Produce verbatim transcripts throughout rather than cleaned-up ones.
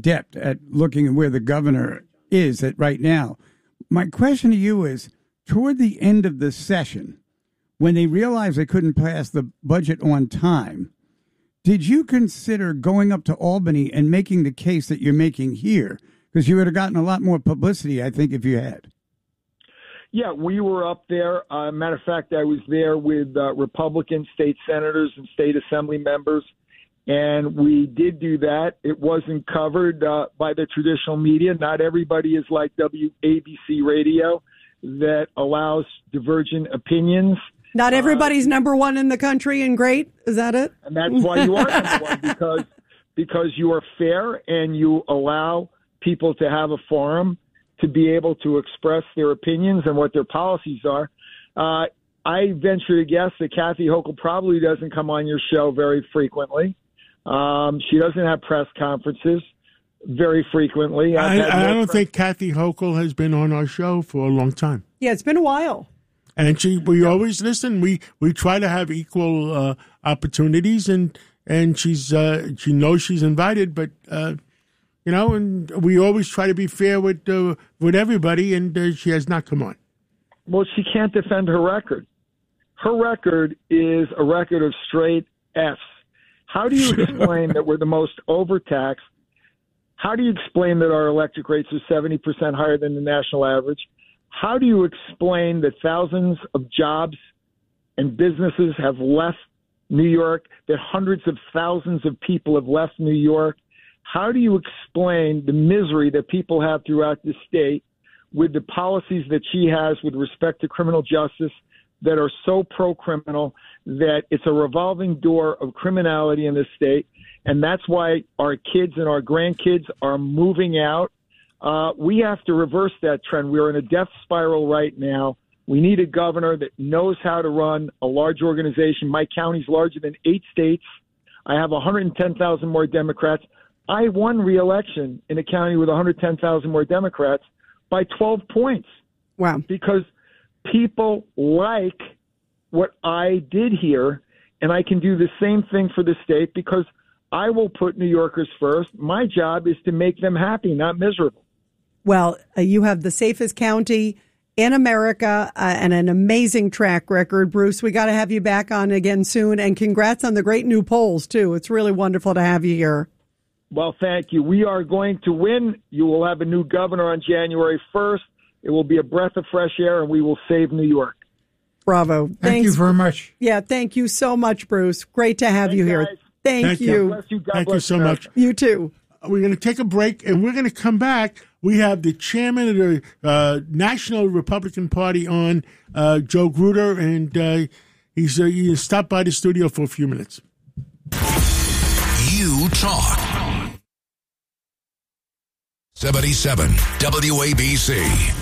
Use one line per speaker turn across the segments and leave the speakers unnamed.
adept at looking at where the governor is at right now. My question to you is, toward the end of the session, when they realized they couldn't pass the budget on time, did you consider going up to Albany and making the case that you're making here? Because you would have gotten a lot more publicity, I think, if you had.
Yeah, we were up there. Uh, matter of fact, I was there with uh, Republican state senators and state assembly members, and we did do that. It wasn't covered uh, by the traditional media. Not everybody is like W A B C Radio that allows divergent opinions.
Not everybody's uh, number one in the country and great. Is that it?
And that's why you are number one, because, because you are fair and you allow people to have a forum to be able to express their opinions and what their policies are. Uh, I venture to guess that Kathy Hochul probably doesn't come on your show very frequently. Um, she doesn't have press conferences very frequently.
I, I don't press- think Kathy Hochul has been on our show for a long time.
Yeah, it's been a while.
And she, we always listen. We we try to have equal uh, opportunities, and and she's uh, she knows she's invited, but. Uh, You know, and we always try to be fair with uh, with everybody, and uh, she has not come on.
Well, she can't defend her record. Her record is a record of straight F's. How do you explain that we're the most overtaxed? How do you explain that our electric rates are seventy percent higher than the national average? How do you explain that thousands of jobs and businesses have left New York, that hundreds of thousands of people have left New York? How do you explain the misery that people have throughout the state with the policies that she has with respect to criminal justice that are so pro-criminal that it's a revolving door of criminality in this state? And that's why our kids and our grandkids are moving out. Uh, we have to reverse that trend. We're in a death spiral right now. We need a governor that knows how to run a large organization. My county's larger than eight states. I have one hundred ten thousand more Democrats. I won re-election in a county with one hundred ten thousand more Democrats by twelve points.
Wow.
Because people like what I did here, and I can do the same thing for the state because I will put New Yorkers first. My job is to make them happy, not miserable.
Well, uh, you have the safest county in America uh, and an amazing track record. Bruce, we got to have you back on again soon, and congrats on the great new polls, too. It's really wonderful to have you here.
Well, thank you. We are going to win. You will have a new governor on January first. It will be a breath of fresh air, and we will save New York.
Bravo.
Thank
Thanks.
you very much.
Yeah, thank you so much, Bruce. Great to have
Thanks,
you here.
guys.
Thank,
Thank
you.
you.
God bless you. God
Thank
bless
you so
America.
much.
You too.
We're going to take a break, and we're going to come back. We have the chairman of the uh, National Republican Party on, uh, Joe Gruder, and uh, he's uh, he stopped by the studio for a few minutes.
You talk. seventy-seven W A B C.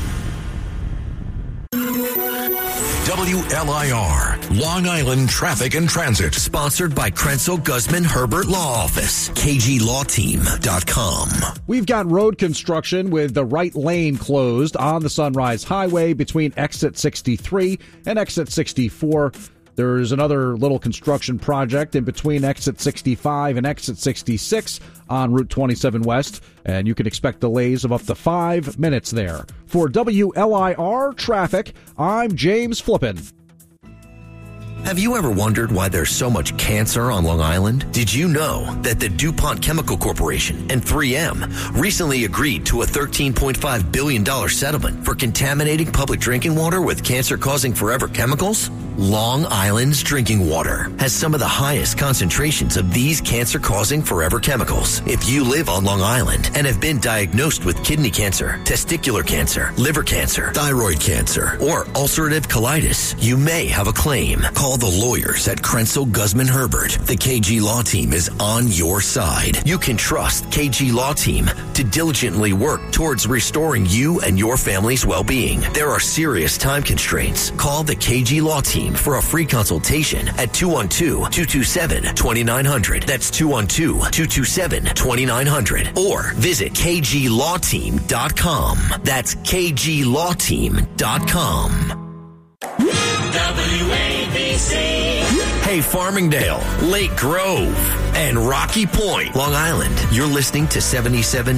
W L I R, Long Island Traffic and Transit.
Sponsored by Krenzel Guzman Herbert Law Office. K G Law Team dot com.
We've got road construction with the right lane closed on the Sunrise Highway between exit sixty-three and exit sixty-four. There's another little construction project in between exit sixty-five and exit sixty-six on Route twenty-seven West, and you can expect delays of up to five minutes there. For W L I R Traffic, I'm James Flippin.
Have you ever wondered why there's so much cancer on Long Island? Did you know that the DuPont Chemical Corporation and three M recently agreed to a thirteen point five billion dollars settlement for contaminating public drinking water with cancer-causing forever chemicals? Long Island's drinking water has some of the highest concentrations of these cancer-causing forever chemicals. If you live on Long Island and have been diagnosed with kidney cancer, testicular cancer, liver cancer, thyroid cancer, or ulcerative colitis, you may have a claim. Call the lawyers at Krenzel Guzman Herbert. The K G Law Team is on your side. You can trust K G Law Team to diligently work towards restoring you and your family's well-being. There are serious time constraints. Call the K G Law Team for a free consultation at two one two, two two seven, two nine zero zero. That's two one two, two two seven, two nine zero zero. Or visit K G Law Team dot com. That's K G Law Team dot com.
W A B C.
Hey, Farmingdale, Lake Grove. and Rocky Point, Long Island. You're listening to seventy-seven